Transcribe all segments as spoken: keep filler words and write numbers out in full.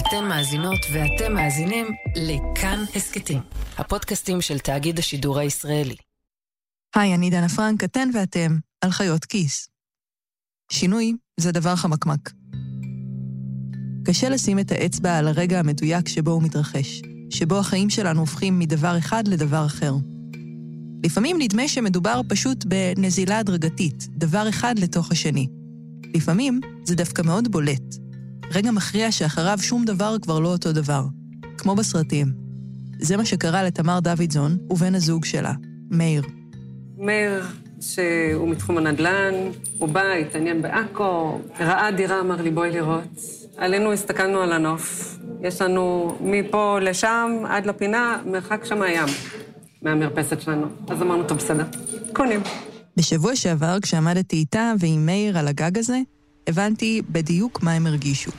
אתן מאזינות ואתם מאזינים לכאן הסקטים, הפודקאסטים של תאגיד השידור הישראלי. היי, אני דנה פרנק, אתן ואתם על חיות כיס. שינוי זה דבר חמקמק. קשה לשים את האצבע על הרגע המדויק שבו הוא מתרחש, שבו החיים שלנו הופכים מדבר אחד לדבר אחר. לפעמים נדמה שמדובר פשוט בנזילה הדרגתית, דבר אחד לתוך השני. לפעמים זה דווקא מאוד בולט. רגע מכריע שאחריו שום דבר כבר לא אותו דבר, כמו בסרטים. זה מה שקרה לתמר דוידזון ובן הזוג שלה, מאיר. מאיר, שהוא מתחום הנדל"ן, הוא בא, התעניין בעכו, ראה דירה, אמר לי, בואי לראות. עלינו הסתכלנו על הנוף. יש לנו מפה לשם, עד לפינה, מרחק שם הים, מהמרפסת שלנו. אז אמרנו, טוב, בסדר, קונים. בשבוע שעבר, כשעמדתי איתה ועם מאיר על הגג הזה, הבנתי בדיוק מה הם הרגישו.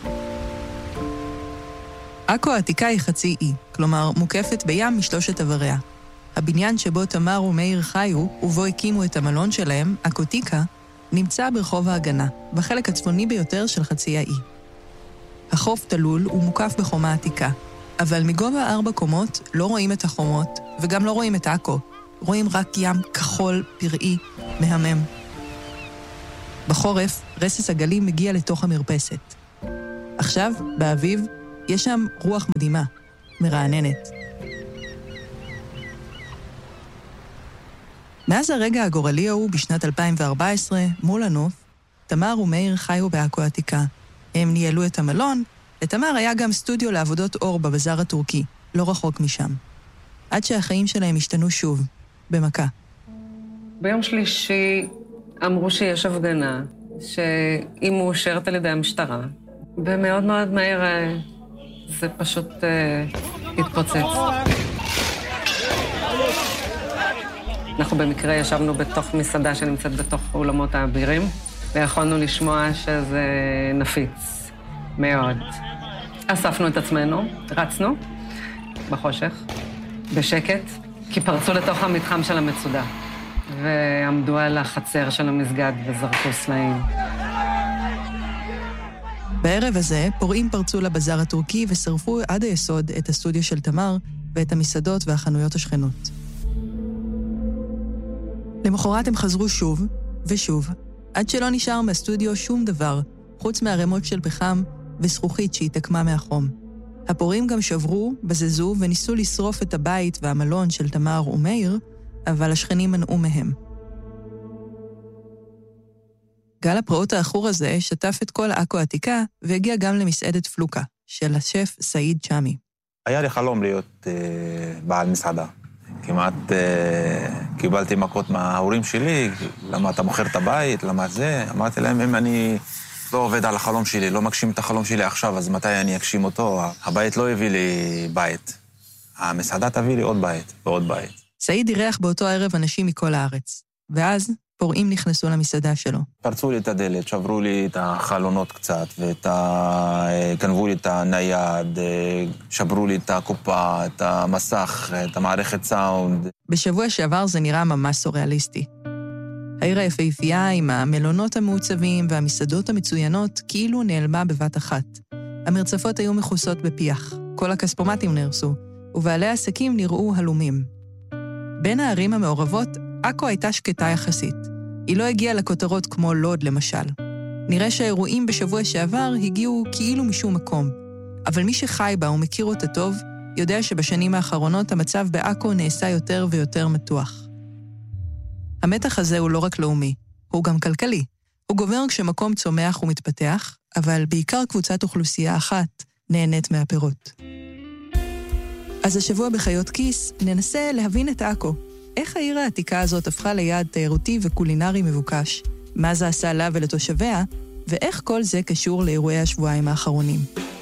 עכו העתיקה היא חצי אי, כלומר מוקפת בים משלושת עבריה. הבניין שבו תמר ומאיר חיו, ובו הקימו את המלון שלהם, עכותיקה, נמצא ברחוב ההגנה, בחלק הצפוני ביותר של חצי האי. החוף תלול ומוקף בחומה עתיקה, אבל מגובה ארבע קומות לא רואים את החומות, וגם לא רואים את עכו. רואים רק ים כחול, פראי, מהמם. בחורף, רסס הגלים מגיע לתוך המרפסת. עכשיו, באביב, יש שם רוח מדהימה, מרעננת. מאז הרגע הגורלי ההוא בשנת אלפיים וארבע עשרה, מול הנוף, תמר ומאיר חיו בעכו העתיקה. הם ניהלו את המלון, לתמר היה גם סטודיו לעבודות אור בבזאר הטורקי, לא רחוק משם. עד שהחיים שלהם השתנו שוב, במכה. ביום שלישי אמרו שיש הפגנה, שהיא מאושרת על ידי המשטרה, ומאוד מאוד מהר זה פשוט uh, התפוצץ. אנחנו במקרה ישבנו בתוך מסעדה שנמצאת בתוך אולמות האבירים, ויכולנו לשמוע שזה נפיץ מאוד. אספנו את עצמנו, רצנו בחושך, בשקט, כי פרצו לתוך המתחם של המצודה, ועמדו על החצר של המסגד וזרקו סלעים. בערב הזה, פורעים פרצו לבזאר הטורקי ושרפו עד היסוד את הסטודיו של תמר ואת המסעדות והחנויות השכנות. למחרת הם חזרו שוב ושוב, עד שלא נשאר מהסטודיו שום דבר, חוץ מהרמות של פחם וזכוכית שהתעקמה מהחום. הפורעים גם שברו, בזזו וניסו לשרוף את הבית והמלון של תמר ומאיר, אבל השכנים מנעו מהם. גל הפרעות האחור הזה שטף את כל עכו העתיקה והגיע גם למסעדת פלוקה, של השף סעיד צ'אמי. היה לי חלום להיות אה, בעל מסעדה. כמעט אה, קיבלתי מכות מההורים שלי, למה אתה מוכר את הבית, למה זה. אמרתי להם, אם אני לא עובד על החלום שלי, לא מגשים את החלום שלי עכשיו, אז מתי אני אגשים אותו? הבית לא הביא לי בית. המסעדה תביא לי עוד בית ועוד בית. סעיד אירח באותו ערב אנשים מכל הארץ, ואז פורעים נכנסו למסעדה שלו. פרצו לי את הדלת, שברו לי את החלונות קצת, וגנבו לי את הנייד, שברו לי את הקופה, את המסך, את המערכת סאונד. בשבוע שעבר זה נראה ממש סוריאליסטי. העיר היפהפייה עם המלונות המעוצבים והמסעדות המצוינות כאילו נעלמה בבת אחת. המרצפות היו מכוסות בפיח, כל הכספומטים נהרסו, ובעלי העסקים נראו הלומים. בין הערים המעורבות, עכו הייתה שקטה יחסית. היא לא הגיעה לכותרות כמו לוד למשל. נראה שהאירועים בשבוע שעבר הגיעו כאילו משום מקום. אבל מי שחי בה ומכיר אותה טוב, יודע שבשנים האחרונות המצב בעכו נעשה יותר ויותר מתוח. המתח הזה הוא לא רק לאומי, הוא גם כלכלי. הוא גובר כשמקום צומח ומתפתח, אבל בעיקר קבוצת אוכלוסייה אחת נהנית מהפירות. אז השבוע בחיות כיס ננסה להבין את עכו. איך העיר העתיקה הזאת הפכה ליעד תיירותי וקולינרי מבוקש, מה זה עשה לה ולתושביה, ואיך כל זה קשור לאירועי השבועיים האחרונים.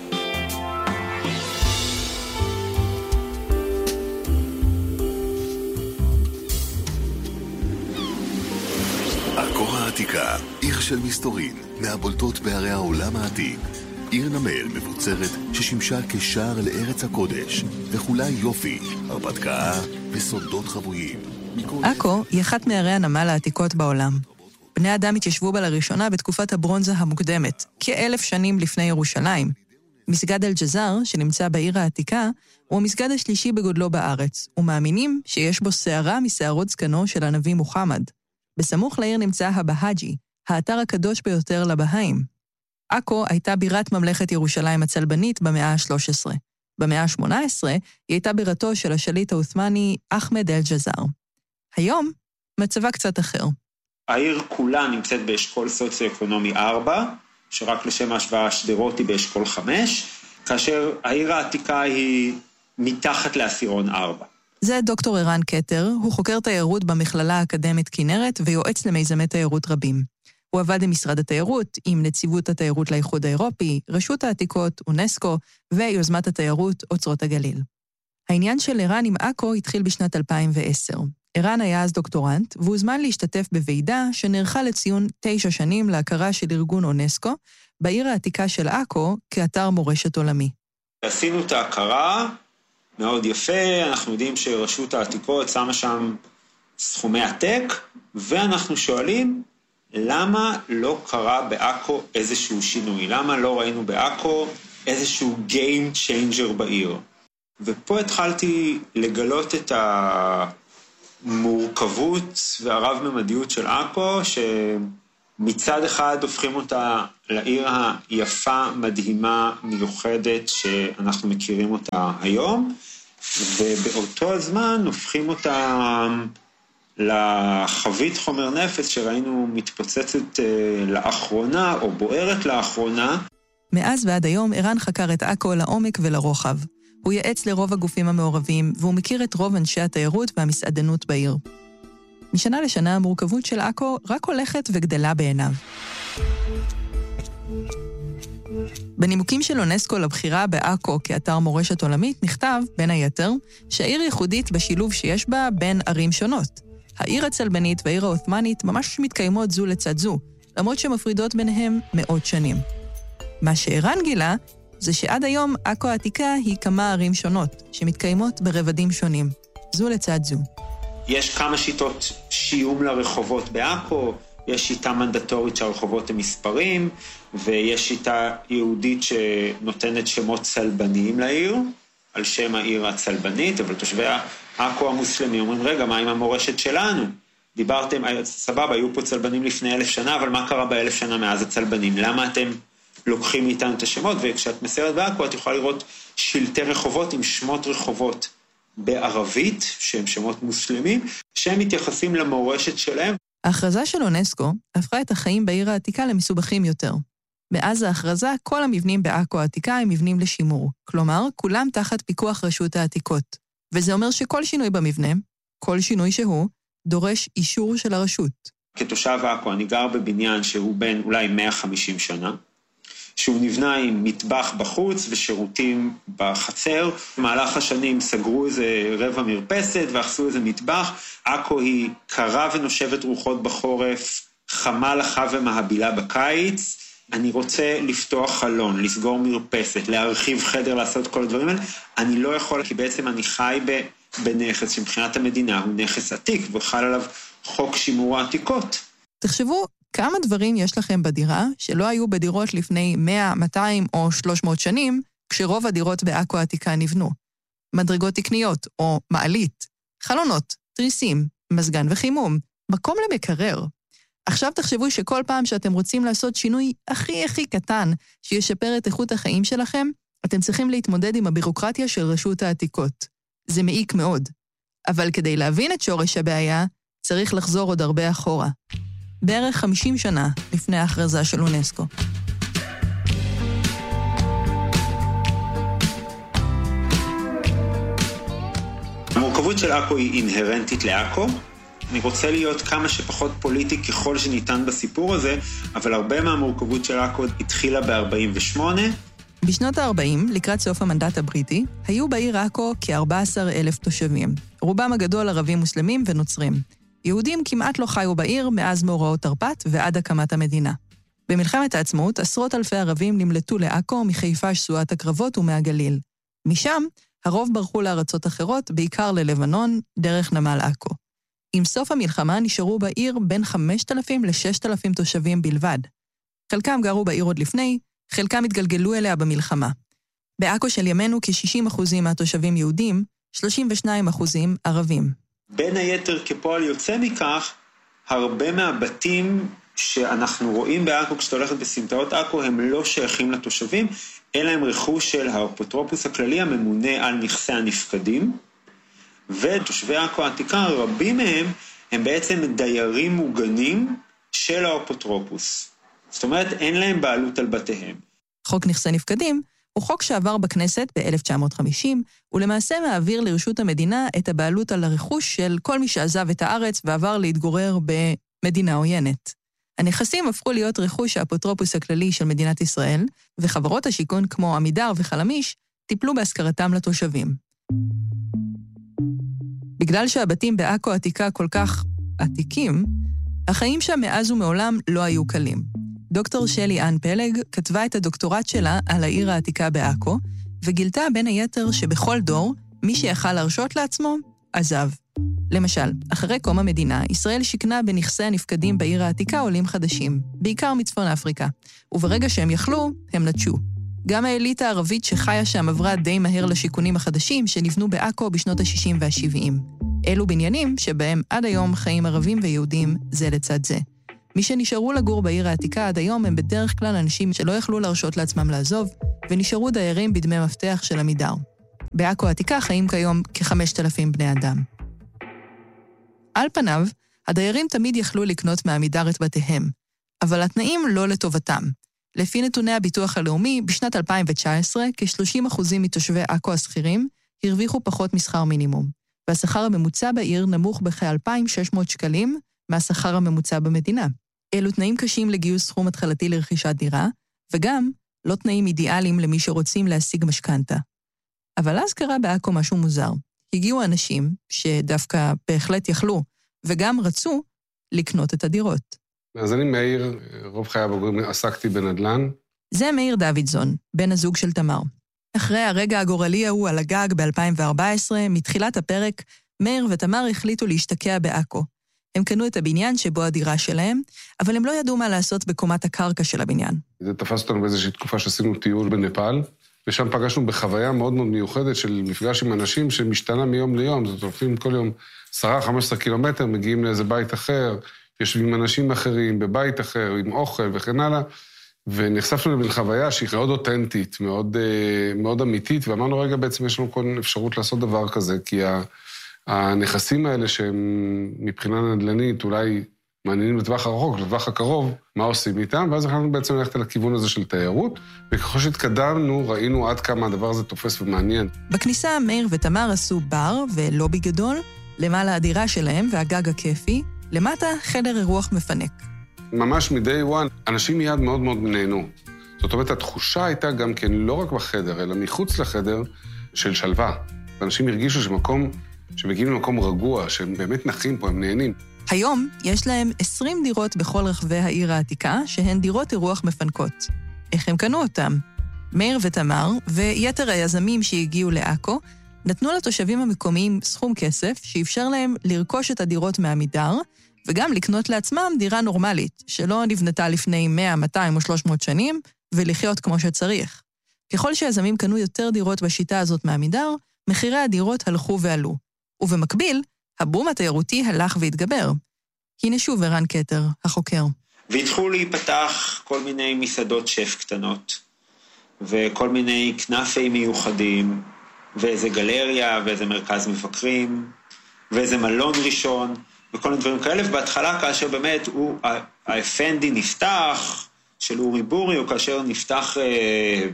עכו העתיקה, עיר של מסתורין, מהבולטות בערי העולם העתיק. עיר נמל מבוצרת ששימשה כשער לארץ הקודש, וכולה יופי, הרפתקה וסודות חבויים. עכו היא אחת מערי הנמל העתיקות בעולם. בני אדם התיישבו בה לראשונה בתקופת הברונזה המוקדמת, כאלף שנים לפני ירושלים. מסגד אל-ג'זאר, שנמצא בעיר העתיקה, הוא המסגד השלישי בגודלו בארץ, ומאמינים שיש בו שערה משערות זקנו של הנביא מוחמד. בסמוך לעיר נמצא הבהאג'י, האתר הקדוש ביותר לבהאים. עכו הייתה בירת ממלכת ירושלים הצלבנית במאה ה-שלוש עשרה. במאה ה-שמונה עשרה היא הייתה בירתו של השליט העות'מאני אחמד אל-ג'זאר. היום מצבה קצת אחר. העיר כולה נמצאת באשכול סוציו-אקונומי ארבע, שרק לשם ההשוואה שדרות היא באשכול חמש, כאשר העיר העתיקה היא מתחת לעשירון ארבע. זה דוקטור ערן קטר, הוא חוקר תיירות במכללה האקדמית כנרת ויועץ למיזמי תיירות רבים. הוא עבד עם משרד התיירות, עם נציבות התיירות לאיחוד האירופי, רשות העתיקות, אונסקו ויוזמת התיירות אוצרות הגליל. העניין של ערן עם עכו התחיל בשנת אלפיים ועשר. ערן היה אז דוקטורנט, והוא זמן להשתתף בוועידה שנערכה לציון תשע שנים להכרה של ארגון אונסקו, בעיר העתיקה של עכו כאתר מורשת עולמי. עשינו את ההכרה, מאוד יפה, אנחנו יודעים שרשות העתיקות שמה שם סכומי עתק, ואנחנו שואלים, למה לא קרה בעכו איזשהו שינוי? למה לא ראינו בעכו איזשהו game changer בעיר? ופה התחלתי לגלות את המורכבות והרב-ממדיות של עכו, שמצד אחד הופכים אותה לעיר היפה, מדהימה, מיוחדת, שאנחנו מכירים אותה היום, ובאותו הזמן הופכים אותה לחבית חומר נפץ שראינו מתפוצצת לאחרונה, או בוערת לאחרונה. מאז ועד היום ערן חקר את עכו לעומק ולרוחב. הוא יעץ לרוב הגופים המעורבים, והוא מכיר את רוב אנשי התיירות והמסעדנות בעיר. משנה לשנה המורכבות של עכו רק הולכת וגדלה בעיניו. בנימוקים של אונסקו לבחירה בעכו כאתר מורשת עולמית נכתב, בין היתר, שהעיר ייחודית בשילוב שיש בה בין ערים שונות. העיר הצלבנית והעיר העות'מאנית ממש מתקיימות זו לצד זו, למרות שמפרידות ביניהם מאות שנים. מה שערן גילה זה שעד היום עכו העתיקה היא כמה ערים שונות, שמתקיימות ברבדים שונים, זו לצד זו. יש כמה שיטות שיום לרחובות בעכו, יש שיטה מנדטורית שהרחובות הם מספרים, ויש שיטה יהודית שנותנת שמות צלבניים לעיר, על שם העיר הצלבנית, אבל תושבי עכו המוסלמים אומרים, רגע, מה עם המורשת שלנו? דיברתם, סבבה, היו פה צלבנים לפני אלף שנה, אבל מה קרה באלף שנה מאז הצלבנים? למה אתם לוקחים מאיתנו את השמות? וכשאת מסיירת בעכו, את יכולה לראות שלטי רחובות עם שמות רחובות בערבית, שהם שמות מוסלמים, שהם מתייחסים למורשת שלהם. ההכרזה של אונסקו הפכה את החיים בעיר העתיקה למסובכים יותר. מאז ההכרזה, כל המבנים בעכו העתיקה הם מבנים לשימור. כלומר, כולם תחת פיקוח רשות העתיקות. וזה אומר שכל שינוי במבנה, כל שינוי שהוא, דורש אישור של הרשות. כתושב עכו, אני גר בבניין שהוא בין אולי מאה וחמישים שנה, שהוא נבנה עם מטבח בחוץ ושירותים בחצר. במהלך השנים סגרו איזה רבע מרפסת ואחסו איזה מטבח. עכו היא קרה ונושבת רוחות בחורף, חמה לחה ומהבילה בקיץ. אני רוצה לפתוח חלון, לסגור מרפסת, להרחיב חדר, לעשות כל הדברים האלה. אני לא יכול, כי בעצם אני חי בנכס שמבחינת המדינה הוא נכס עתיק, וחל עליו חוק שימור העתיקות. תחשבו כמה דברים יש לכם בדירה שלא היו בדירות לפני מאה, מאתיים או שלוש מאות שנים, כשרוב הדירות בעכו העתיקה נבנו. מדרגות תקניות או מעלית, חלונות, תריסים, מזגן וחימום, מקום למקרר. עכשיו תחשבו שכל פעם שאתם רוצים לעשות שינוי הכי הכי קטן שישפר את איכות החיים שלכם, אתם צריכים להתמודד עם הבירוקרטיה של רשות העתיקות. זה מעיק מאוד. אבל כדי להבין את שורש הבעיה, צריך לחזור עוד הרבה אחורה. בערך חמישים שנה לפני ההכרזה של אונסקו. המורכבות של עכו היא אינהרנטית לעכו. אני רוצה להיות כמה שפחות פוליטי ככל שניתן בסיפור הזה, אבל הרבה מהמורכבות של עכו התחילה ב-ארבעים ושמונה. בשנות ה-ארבעים, לקראת סוף המנדט הבריטי, היו בעיר עכו כ-ארבעה עשר אלף תושבים. רובם הגדול ערבים מוסלמים ונוצרים. יהודים כמעט לא חיו בעיר מאז מאורעות תרפ"ט ועד הקמת המדינה. במלחמת העצמאות, עשרות אלפי ערבים נמלטו לעכו מחיפה שסועת הקרבות ומהגליל. משם, הרוב ברחו לארצות אחרות, בעיקר ללבנון, דרך נמל עכו. עם סוף המלחמה נשארו בעיר בין חמשת אלפים ל-ששת אלפים תושבים בלבד. חלקם גרו בעיר עוד לפני, חלקם התגלגלו אליה במלחמה. בעכו של ימינו כ-שישים אחוז מהתושבים יהודים, שלושים ושניים אחוז ערבים. בין היתר כפועל יוצא מכך, הרבה מהבתים שאנחנו רואים בעכו, כשאתה הולכת בסמטאות עכו, הם לא שייכים לתושבים, אלא הם רכוש של האפוטרופוס הכללי הממונה על נכסי הנפקדים, ותושבי עכו העתיקה, רבים מהם, הם בעצם דיירים מוגנים של האפוטרופוס. זאת אומרת, אין להם בעלות על בתיהם. חוק נכסי נפקדים הוא חוק שעבר בכנסת ב-אלף תשע מאות וחמישים, ולמעשה מעביר לרשות המדינה את הבעלות על הרכוש של כל מי שעזב את הארץ ועבר להתגורר במדינה עוינת. הנכסים הפכו להיות רכוש האפוטרופוס הכללי של מדינת ישראל, וחברות השיכון כמו עמידר וחלמיש טיפלו בהשכרתם לתושבים. בגלל שהבתים בעכו העתיקה כל כך עתיקים, החיים שם מאז ומעולם לא היו קלים. דוקטור שלי אן פלג כתבה את הדוקטורט שלה על העיר העתיקה בעכו, וגילתה בין היתר שבכל דור, מי שיכל להרשות לעצמו, עזב. למשל, אחרי קום המדינה, ישראל שיקנה בנכסי הנפקדים בעיר העתיקה עולים חדשים, בעיקר מצפון אפריקה, וברגע שהם יכלו, הם נטשו. גם האליטה הערבית שחיה שם עברה די מהר לשיקונים החדשים שנבנו בעכו בשנות ה-שישים וה-שבעים. אלו בניינים שבהם עד היום חיים ערבים ויהודים זה לצד זה. מי שנשארו לגור בעיר העתיקה עד היום הם בדרך כלל אנשים שלא יכלו להרשות לעצמם לעזוב, ונשארו דיירים בדמי מפתח של עמידר. בעכו העתיקה חיים כיום כ-חמשת אלפים בני אדם. על פניו, הדיירים תמיד יכלו לקנות מעמידר את בתיהם, אבל התנאים לא לטובתם. לפי נתוני הביטוח הלאומי, בשנת אלפיים תשע עשרה, כ-שלושים אחוז מתושבי עכו השכירים הרוויחו פחות משכר מינימום, והשכר הממוצע בעיר נמוך בכ-אלפיים ושש מאות שקלים מהשכר הממוצע במדינה. אלו תנאים קשים לגיוס סכום התחלתי לרכישת דירה, וגם לא תנאים אידיאליים למי שרוצים להשיג משכנתה. אבל אז קרה בעכו משהו מוזר. הגיעו אנשים שדווקא בהחלט יכלו, וגם רצו לקנות את הדירות. אז אני מאיר, רוב חיי הבוגרים עסקתי בנדל"ן. זה מאיר דוידזון, בן הזוג של תמר. אחרי הרגע הגורלי ההוא על הגג ב-אלפיים וארבע עשרה, מתחילת הפרק, מאיר ותמר החליטו להשתקע בעכו. הם קנו את הבניין שבו הדירה שלהם, אבל הם לא ידעו מה לעשות בקומת הקרקע של הבניין. זה תפס אותנו באיזושהי תקופה שעשינו טיול בנפאל, ושם פגשנו בחוויה מאוד מאוד מיוחדת של מפגש עם אנשים שמשתנה מיום ליום, זאת אומרת, כל יום עשרה חמש עשרה קילומטר, מגיעים לאיזה בית אחר, יושבים עם אנשים אחרים, בבית אחר, עם אוכל וכן הלאה, ונחשפנו לבין חוויה שהיא מאוד אותנטית, מאוד, מאוד אמיתית, ואמרנו, רגע, בעצם יש לנו כל אפשרות לעשות דבר כזה, כי הנכסים האלה שהם מבחינה נדל"נית אולי מעניינים לטווח הרחוק, לטווח הקרוב, מה עושים איתם, ואז החלטנו בעצם ללכת לכיוון הזה של תיירות, וככל שהתקדמנו, ראינו עד כמה הדבר הזה תופס ומעניין. בכניסה, מאיר ותמר עשו בר ולובי גדול, למעלה הדירה שלהם והגג הכיפי, למטה חדר אירוח מפנק. ממש מ-day one, אנשים מיד מאוד מאוד נהנו. זאת אומרת, התחושה הייתה גם כן לא רק בחדר, אלא מחוץ לחדר של שלווה. אנשים הרגישו שמקום, שמגיעים למקום רגוע, שהם באמת נחים פה, הם נהנים. היום יש להם עשרים דירות בכל רחבי העיר העתיקה, שהן דירות אירוח מפנקות. איך הם קנו אותם? מאיר ותמר ויתר היזמים שהגיעו לעכו, נתנו לתושבים המקומיים סכום כסף שאפשר להם לרכוש את הדירות מעמידר, וגם לקנות לעצמם דירה נורמלית, שלא נבנתה לפני מאה, מאתיים או שלוש מאות שנים, ולחיות כמו שצריך. ככל שהיזמים קנו יותר דירות בשיטה הזאת מעמידר, מחירי הדירות הלכו ועלו. ובמקביל, הבום התיירותי הלך והתגבר. הנה שוב ערן קטר, החוקר. והתחילו להיפתח כל מיני מסעדות שף קטנות, וכל מיני כנפי מיוחדים, ואיזה גלריה, ואיזה מרכז מבקרים, ואיזה מלון ראשון, וכל מיני דברים כאלה, ובהתחלה כאשר באמת הוא, האפנדי נפתח, של אורי בורי, או כאשר נפתח אה,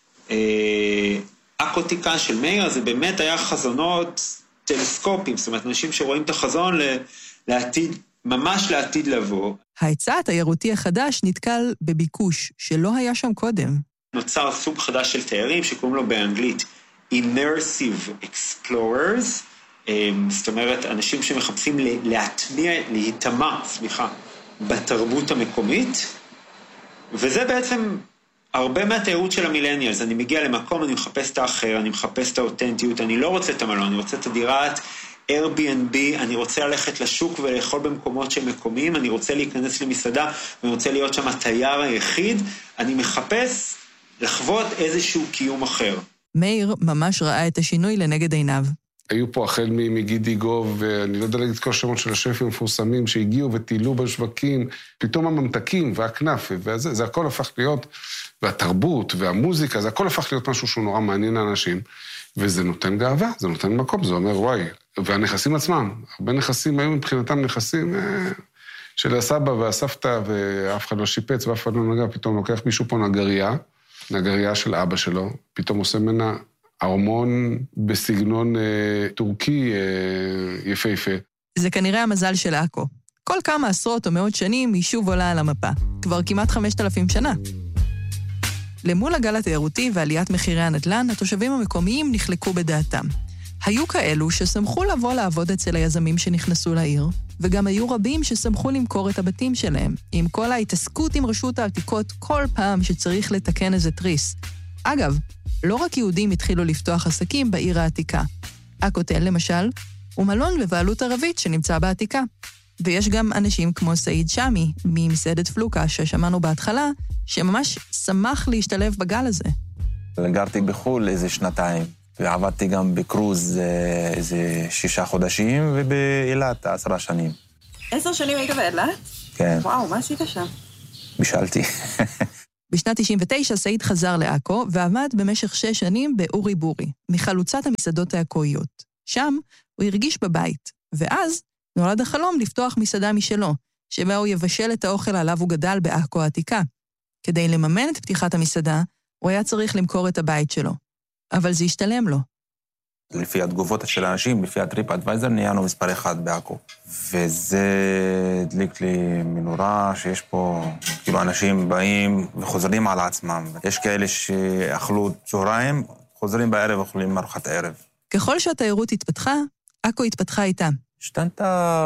אה, אקוטיקה של מאיר, זה באמת היה חזונות טלסקופים, זאת אומרת, אנשים שרואים את החזון לעתיד, ממש לעתיד לבוא. ההיצע התיירותי החדש נתקל בביקוש שלא היה שם קודם. נוצר סוג חדש של תיירים שקוראים לו באנגלית Immersive Explorers, זאת אומרת, אנשים שמחפשים להטמיע, להתאמה, סליחה, בתרבות המקומית, וזה בעצם הרבה מהתיירות של המילניאלס. אני מגיע למקום, אני מחפש את האחר, אני מחפש את האותנטיות, אני לא רוצה את המלון, אני רוצה את הדירת Airbnb, אני רוצה ללכת לשוק ולאכול במקומות שהם מקומיים, אני רוצה להיכנס למסעדה, ואני רוצה להיות שם התייר היחיד, אני מחפש לחוות איזשהו קיום אחר. מאיר ממש ראה את השינוי לנגד עיניו. היו פה החל מגידי גוב, ואני לא יודע להגיד כל השמות של השפים המפורסמים שהגיעו וטילו בשווקים, פתאום הממתקים והכנף, וזה, זה הכל הפך להיות, והתרבות והמוזיקה, זה הכל הפך להיות משהו שהוא נורא מעניין לאנשים, וזה נותן גאווה, זה נותן מקום, זה אומר וואי, והנכסים עצמם, הרבה נכסים היו מבחינתם נכסים אה, של הסבא והסבתא, ואף אחד לא שיפץ ואף אחד לא נגע, פתאום לוקח מישהו פה נגריה, נגריה של אבא שלו, פתאום עושה מנה ארמון בסגנון אה, טורקי אה, יפהפה. זה כנראה המזל של עכו. כל כמה עשרות או מאות שנים היא שוב עולה על המפה. כבר כמעט חמשת אלפים שנה. למול הגל התיירותי ועליית מחירי הנדל"ן, התושבים המקומיים נחלקו בדעתם. היו כאלו ששמחו לבוא לעבוד אצל היזמים שנכנסו לעיר, וגם היו רבים ששמחו למכור את הבתים שלהם, עם כל ההתעסקות עם רשות העתיקות כל פעם שצריך לתקן איזה טריס. אגב, לא רק יהודים התחילו לפתוח עסקים בעיר העתיקה. הכותל, למשל, הוא מלון בבעלות ערבית שנמצא בעתיקה. ויש גם אנשים כמו סעיד שמי, ממסעדת פלוקה, ששמענו בהתחלה, שממש שמח להשתלב בגל הזה. גרתי בחול איזה שנתיים, ועבדתי גם בקרוז איזה שישה חודשים, ובאילת עשרה שנים. עשר שנים היית באילת? כן. וואו, מה עשית שם? בישלתי. בשנת תשעים ותשע סעיד חזר לעכו ועמד במשך שש שנים באורי בורי, מחלוצת המסעדות העכואיות. שם הוא הרגיש בבית, ואז נולד החלום לפתוח מסעדה משלו, שבה הוא יבשל את האוכל עליו הוא גדל בעכו העתיקה. כדי לממן את פתיחת המסעדה, הוא היה צריך למכור את הבית שלו. אבל זה השתלם לו. לפי התגובות של האנשים, לפי הטריפ אדוויזר, נהיינו מספר אחד בעכו. וזה הדליק לי מנורה שיש פה, כאילו אנשים באים וחוזרים על עצמם. יש כאלה שאכלו צהריים, חוזרים בערב ואוכלים ארוחת ערב. ככל שהתיירות התפתחה, עכו התפתחה איתה. השתנתה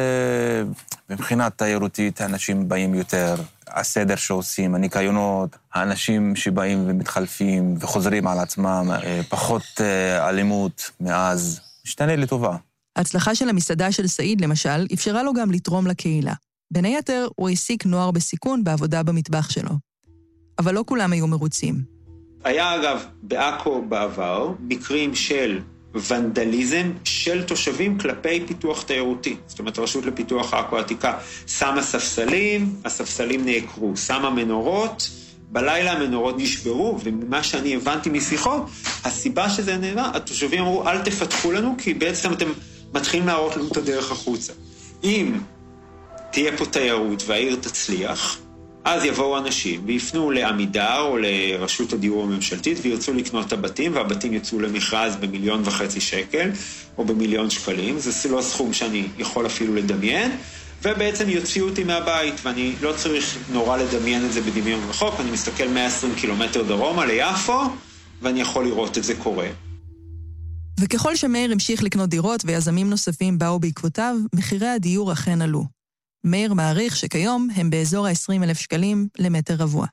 מבחינת תיירותית, האנשים באים יותר, הסדר שעושים, הניקיונות, האנשים שבאים ומתחלפים וחוזרים על עצמם, פחות אלימות מאז, משתנה לטובה. ההצלחה של המסעדה של סעיד, למשל, אפשרה לו גם לתרום לקהילה. בין היתר, הוא העסיק נוער בסיכון בעבודה במטבח שלו. אבל לא כולם היו מרוצים. היה אגב בעכו בעבר מקרים של ונדליזם של תושבים כלפי פיתוח תיירותי. זאת אומרת, הרשות לפיתוח עכו העתיקה שמה ספסלים, הספסלים נעקרו, שמה מנורות, בלילה המנורות נשברו, וממה שאני הבנתי משיחות, הסיבה שזה נראה, התושבים אמרו, אל תפתחו לנו, כי בעצם אתם מתחילים להראות לנו את הדרך החוצה. אם תהיה פה תיירות והעיר תצליח, אז יבואו אנשים ויפנו לעמידר או לרשות הדיור הממשלתית וירצו לקנות את הבתים, והבתים יצאו למכרז במיליון וחצי שקל או במיליון שקלים. זה לא סכום שאני יכול אפילו לדמיין, ובעצם יוציאו אותי מהבית, ואני לא צריך נורא לדמיין את זה בדמיון רחוק. אני מסתכל מאה ועשרים קילומטר דרומה ליפו, ואני יכול לראות את זה קורה. וככל שמאיר המשיך לקנות דירות ויזמים נוספים באו בעקבותיו, מחירי הדיור אכן עלו. מאיר מעריך שכיום הם באזור ה-עשרים אלף שקלים למטר רבוע.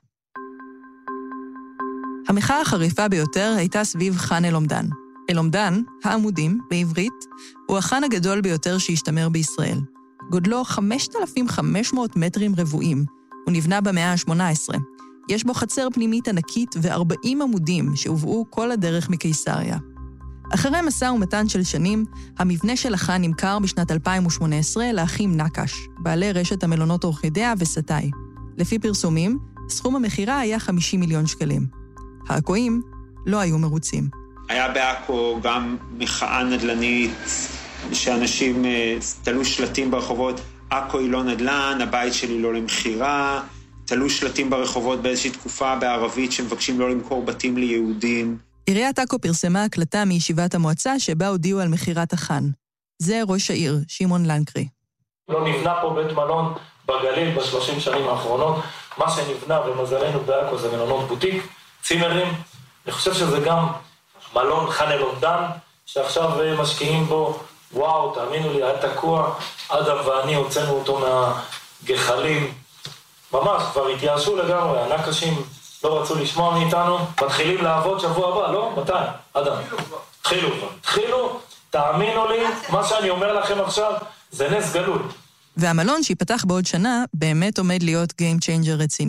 המחאה החריפה ביותר הייתה סביב חאן אל-עומדן. אל-עומדן, העמודים, בעברית, הוא החאן הגדול ביותר שהשתמר בישראל. גודלו חמשת אלפים וחמש מאות מטרים רבועים. הוא נבנה במאה ה-שמונה עשרה. יש בו חצר פנימית ענקית ו-ארבעים עמודים שהובאו כל הדרך מקיסריה. אחרי מסע ומתן של שנים, המבנה של החאן נמכר בשנת אלפיים ושמונה עשרה לאחים נקש, בעלי רשת המלונות אורחידאה וסטאי. לפי פרסומים, סכום המחירה היה חמישים מיליון שקלים. העכואים לא היו מרוצים. היה בעכו גם מחאה נדל"נית, שאנשים תלו שלטים ברחובות, עכו היא לא נדל"ן, הבית שלי לא למחירה, תלו שלטים ברחובות באיזושהי תקופה בערבית שמבקשים לא למכור בתים ליהודים. עיריית עכו פרסמה הקלטה מישיבת המועצה שבה הודיעו על מחירת החאן. זה ראש העיר, שמעון לנקרי. לא נבנה פה בית מלון בגליל בשלושים שנים האחרונות. מה שנבנה ומזלנו בעכו זה מלונות בוטיק, צימרים. אני חושב שזה גם מלון חאן אל-עומדן, שעכשיו משקיעים בו. וואו, תאמינו לי, היה תקוע. אדם ואני הוצאנו אותו מהגחלים. ממש, כבר התייאשו לגמרי, הנקשים לא רצו לשמוע מאיתנו. מתחילים לעבוד שבוע הבא, לא? מתי? אדם. התחילו כבר. התחילו, תאמינו לי, מה שאני אומר לכם עכשיו, זה נס גלוי. והמלון שיפתח בעוד שנה באמת עומד להיות Game Changer רציני.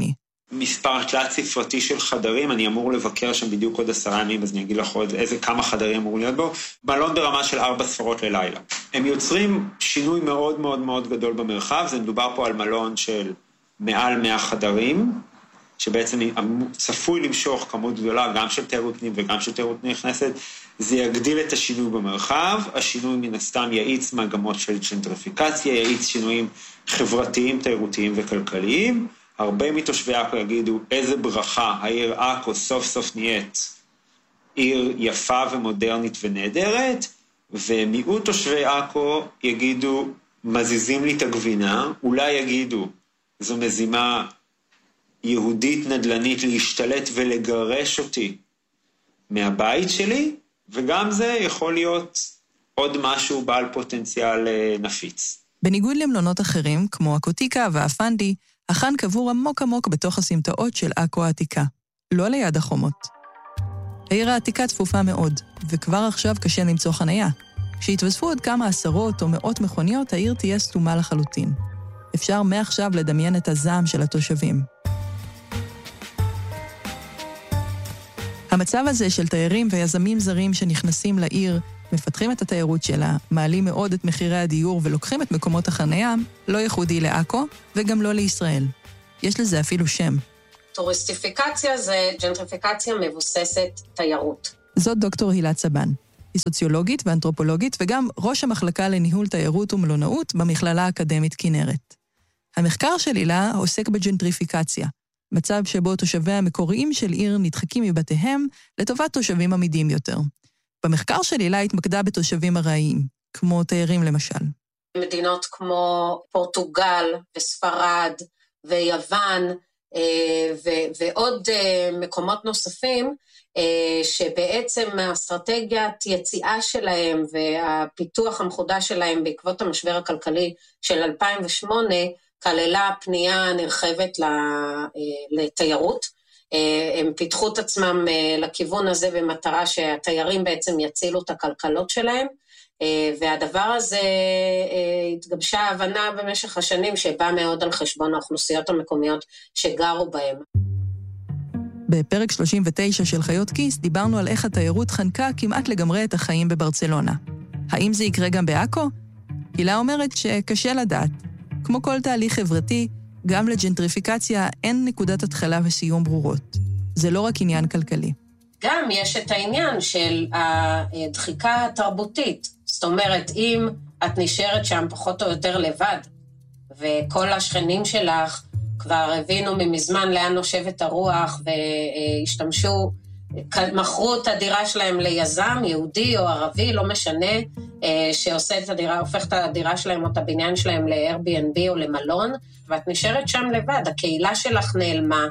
מספר תלת ספרתי של חדרים, אני אמור לבקר שם בדיוק עוד עשרה ימים, אז אני אגיד לך עוד איזה כמה חדרים אמורים להיות בו, מלון ברמה של ארבע ספרות ללילה. הם יוצרים שינוי מאוד מאוד מאוד גדול במרחב, זה מדובר פה על מלון של מעל מאה חדרים, שבעצם צפוי למשוך כמות גדולה, גם של תיירות פנים וגם של תיירות נכנסת, זה יגדיל את השינוי במרחב, השינוי מן הסתם יעיץ מגמות של ג'נטריפיקציה, יעיץ שינויים חברתיים, תיירותיים וכלכליים, הרבה מתושבי עכו יגידו, איזה ברכה, העיר עכו סוף סוף נהיית עיר יפה ומודרנית ונהדרת, ומיעוט תושבי עכו יגידו, מזיזים לי את הגבינה, אולי יגידו, זו מזימה יהודית נדלנית להשתלט ולגרש אותי מהבית שלי, וגם זה יכול להיות עוד משהו בעל פוטנציאל נפיץ. בניגוד למלונות אחרים, כמו הקוטיקה והפנדי, החאן קבור עמוק עמוק בתוך הסמטאות של עכו העתיקה, לא ליד החומות. העיר העתיקה צפופה מאוד, וכבר עכשיו קשה למצוא חנייה. כשהתווספו עוד כמה עשרות או מאות מכוניות, העיר תהיה סתומה לחלוטין. אפשר מעכשיו לדמיין את הזעם של התושבים. המצב הזה של תיירים ויזמים זרים שנכנסים לעיר, מפתחים את התיירות שלה, מעלים מאוד את מחירי הדיור ולוקחים את מקומות החנייה, לא ייחודי לעכו וגם לא לישראל. יש לזה אפילו שם. טוריסטיפיקציה זה ג'נטריפיקציה מבוססת תיירות. זאת דוקטור הילה צבן. היא סוציולוגית ואנתרופולוגית וגם ראש המחלקה לניהול תיירות ומלונאות במכללה האקדמית כנרת. המחקר של הילה עוסק בג'נטריפיקציה, מצב שבו תושבי המקוריים של עיר נדחקים מבתיהם לטובת תושבים עמידים יותר. במחקר של הילה התמקדה בתושבים ארעיים, כמו תיירים למשל. מדינות כמו פורטוגל וספרד ויוון ו- ועוד מקומות נוספים, שבעצם האסטרטגיית יציאה שלהם והפיתוח המחודש שלהם בעקבות המשבר הכלכלי של אלפיים ושמונה, כללה פנייה נרחבת לתיירות. הם פיתחו את עצמם לכיוון הזה במטרה שהתיירים בעצם יצילו את הכלכלות שלהם, והדבר הזה התגבשה ההבנה במשך השנים שבא מאוד על חשבון האוכלוסיות המקומיות שגרו בהם. בפרק שלושים ותשע של חיות כיס דיברנו על איך התיירות חנקה כמעט לגמרי את החיים בברצלונה. האם זה יקרה גם בעכו? הילה אומרת שקשה לדעת. כמו כל תהליך חברתי, גם לג'נטריפיקציה אין נקודת התחלה וסיום ברורות. זה לא רק עניין כלכלי. גם יש את העניין של הדחיקה התרבותית. זאת אומרת, אם את נשארת שם פחות או יותר לבד, וכל השכנים שלך כבר הבינו ממזמן לאן נושבת הרוח, והשתמשו, מכרו את הדירה שלהם ליזם, יהודי או ערבי, לא משנה, שעושה את הדירה, הופך את הדירה שלהם או את הבניין שלהם ל-Airbnb או למלון, ואת נשארת שם לבד, הקהילה שלך נעלמה,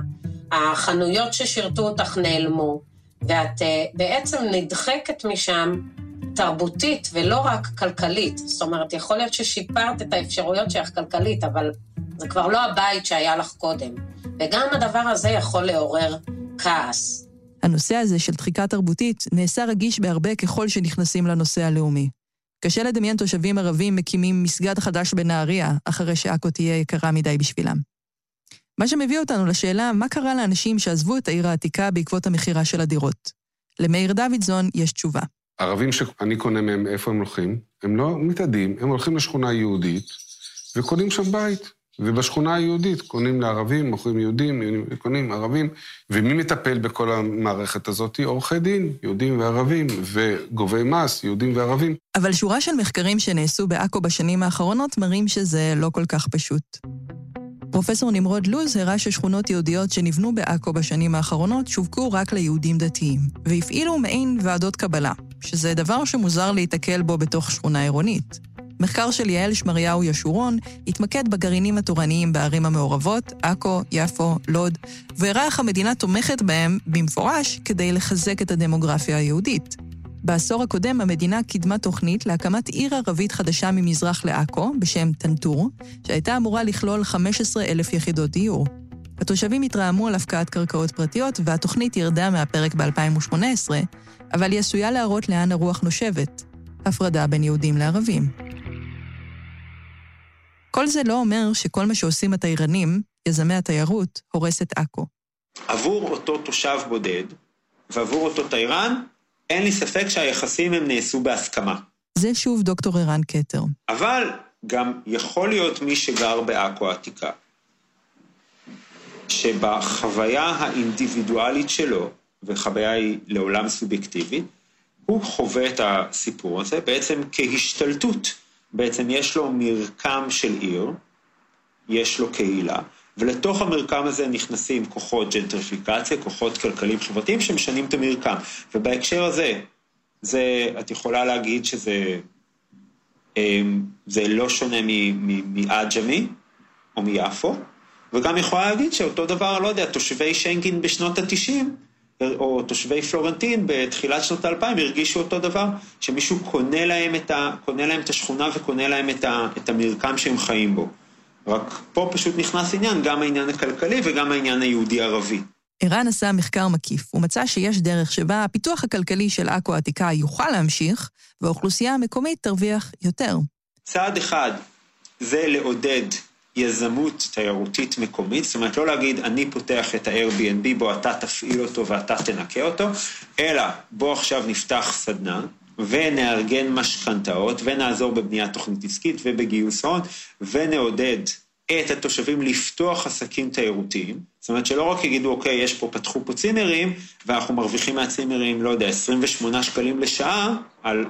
החנויות ששירתו אותך נעלמו, ואת בעצם נדחקת משם תרבותית ולא רק כלכלית. זאת אומרת, יכול להיות ששיפרת את האפשרויות שלך כלכלית, אבל זה כבר לא הבית שהיה לך קודם. וגם הדבר הזה יכול לעורר כעס. הנושא הזה של דחיקה תרבותית נעשה רגיש בהרבה ככל שנכנסים לנושא הלאומי. קשה לדמיין תושבים ערבים מקימים מסגד חדש בנהריה, אחרי שעכו תהיה יקרה מדי בשבילם. מה שמביא אותנו לשאלה, מה קרה לאנשים שעזבו את העיר העתיקה בעקבות המחירה של הדירות? למאיר דוידזון יש תשובה. ערבים שאני קונה מהם איפה הם הולכים, הם לא מתעדים, הם הולכים לשכונה יהודית וקונים שם בית. ובשכונה היהודית קונים לערבים, מוכרים יהודים, קונים ערבים, ומי מטפל בכל המערכת הזאת? עורכי דין, יהודים וערבים, וגובי מס, יהודים וערבים. אבל שורה של מחקרים שנעשו בעכו בשנים האחרונות מראים שזה לא כל כך פשוט. פרופסור נמרוד לוז הראה ששכונות יהודיות שנבנו בעכו בשנים האחרונות שווקו רק ליהודים דתיים, והפעילו מעין ועדות קבלה, שזה דבר שמוזר להתקל בו בתוך שכונה עירונית. מחקר של יעל שמריהו ישורון התמקד בגרעינים התורניים בערים המעורבות, עכו, יפו, לוד, והראה איך המדינה תומכת בהם במפורש כדי לחזק את הדמוגרפיה היהודית. בעשור הקודם המדינה קידמה תוכנית להקמת עיר ערבית חדשה ממזרח לעכו, בשם טנטור, שהייתה אמורה לכלול חמש עשרה אלף יחידות דיור. התושבים התרעמו על הפקעת קרקעות פרטיות, והתוכנית ירדה מהפרק ב-אלפיים ושמונה עשרה, אבל היא עשויה להראות לאן הרוח נושבת. הפרדה בין יהודים לערבים. כל זה לא אומר שכל מה שעושים התיירנים יזמי התיירות, הורסת עכו. עבור אותו תושב בודד, ועבור אותו תיירן, אין לי ספק שהיחסים הם נעשו בהסכמה. זה שוב דוקטור ערן קטר. אבל גם יכול להיות מי שגר בעכו העתיקה, שבחוויה האינדיבידואלית שלו, וחוויה היא לעולם סובייקטיבית, הוא חווה את הסיפור הזה בעצם כהשתלטות. בעצם יש לו מרקם של עיר, יש לו קהילה, ולתוך המרקם הזה נכנסים כוחות ג'נטריפיקציה, כוחות כלכליים חברתיים שמשנים את המרקם. ובהקשר הזה, זה, את יכולה להגיד שזה זה לא שונה מעג'מי או מיפו, וגם יכולה להגיד שאותו דבר, לא יודע, תושבי שנקין בשנות ה-תשעים, או תושבי פלורנטין בתחילת שנות ה-אלפיים, הרגישו אותו דבר, שמישהו קונה להם את, ה, קונה להם את השכונה וקונה להם את, ה, את המרקם שהם חיים בו. רק פה פשוט נכנס עניין, גם העניין הכלכלי וגם העניין היהודי-ערבי. ערן עשה מחקר מקיף, הוא מצא שיש דרך שבה הפיתוח הכלכלי של עכו העתיקה יוכל להמשיך, והאוכלוסייה המקומית תרוויח יותר. צעד אחד זה לעודד יזמות תיירותית מקומית, זאת אומרת לא להגיד אני פותח את ה-Airbnb, בו אתה תפעיל אותו ואתה תנקה אותו, אלא בו עכשיו נפתח סדנה, ונארגן משכנתאות, ונעזור בבניית תוכנית עסקית ובגיוס הון, ונעודד את התושבים לפתוח עסקים תיירותיים, זאת אומרת שלא רק יגידו, אוקיי, יש פה, פתחו פה צימרים, ואנחנו מרוויחים מהצימרים, לא יודע, עשרים ושמונה שקלים לשעה, על